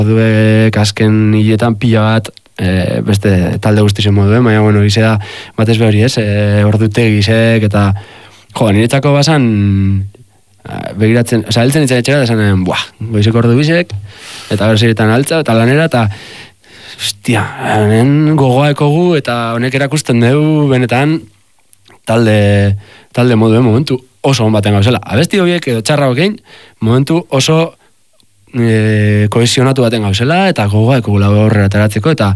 Orduek azken hiletan pila bat beste talde guztien moduen, baina bueno, izea batez behori ez, ordutegi izek eta niretzako basan begiratzen, heltzen itzan etxera eta esanen, goizeko ordu bizek eta berziretan altza eta lanera eta hostia, hemen gogoaeko gu eta honek erakusten dugu benetan talde moduen momentu oso hon baten gauzela. Abesti horiek edo txarra hokein, momentu oso kohesionatu baten gauzela eta gogoaeko gula horrela ateratzeko eta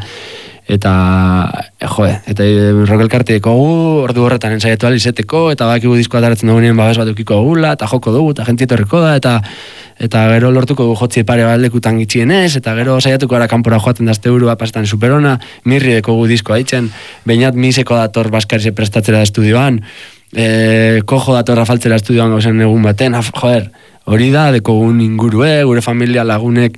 Rock Elkarteko gu, ordu horretan ensaiatu alizeteko, eta bakigu diskoa ataratzen dugunean babes bat ukiko gula, eta joko dugu, eta jentie torriko da, eta gero lortuko du jotzi pare bat lekutan gitxienez, eta gero saiatuko gara kanpora joaten dazte burua pasetan superona, mirri deko gu diskoa ditzen, bainat miseko dator Baskarize prestatzera estudioan, kojo dator afaltzera estudioan gauzen egun baten, hori da, dekogun ingurue, gure familia lagunek,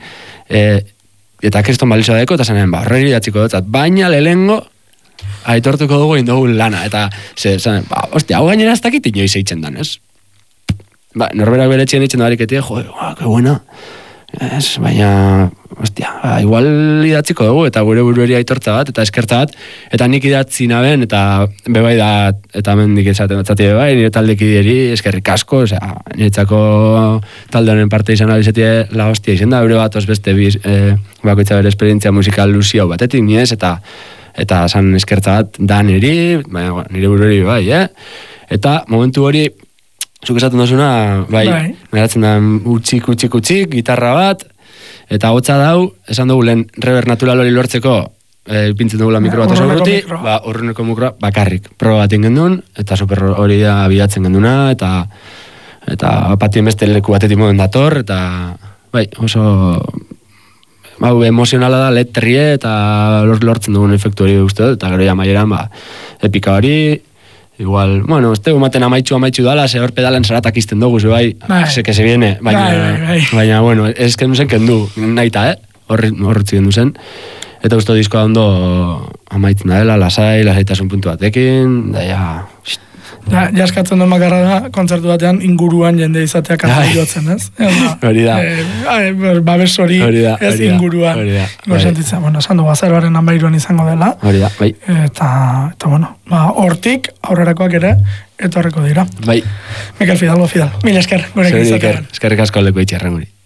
eta kriston balizoa deko, eta zanen, horreri datziko dutzat, baina lehengo aitortuko dugu indogun lana, eta zanen, hostia, hau gainera ez dakit inoiz eitzen dan, ez? Norberak beretxien eitzen da bariketie, que buena, baina, hostia, igual idatziko dugu, eta gure burueri aitortza bat, eta eskertza bat, eta nik idatzi naben, eta bebai da, eta mendik esaten batzati bebai, nire taldekideri eskerrik asko, niretzako talde honen parte izan alizetie la hostia izen da, eure bat beste bakoitza bere esperientzia musikal luzio batetik, niez, eta zan eskertza bat da niri, baina nire burueri bai, eta momentu hori, zuk esaten dozuna, bai, meratzen da utxik, gitarra bat, eta hotza dau, esan dugu lehen reverb natural hori lortzeko, pintzen dugula mikro bat oso urruti, urruneko mikroa bakarrik, proba bat ingen eta super hori da bidatzen genduna, eta patien beste leku batetik moden dator, eta bai, oso emozionala da letterrie, eta lortzen dugun efektu hori uste dut, eta gero ja maieran, epika hori, igual, bueno, este maten amaitxu dala, hor pedalen zaratak izten dugu, bai, que se viene, baina, bueno, ez que nusen kendu, nahita, horretzi gendu zen, eta uste diskoa ondo amaitzen da dela, lasaitasun puntu batekin, da ja eskatzen duen makarra da, kontzertu batean inguruan jende izateak jotzen, ez? Hori da. Babes hori, ez inguruan. Sentitzen, bueno, esan dugu azaroaren amairuan izango dela. Hori da, bai. Eta bueno, hortik aurrerakoak ere, etorreko dira. Bai. Mikel Fidalgo, mil esker, gurekin izatean. Eskerrik asko leku itxerren guri.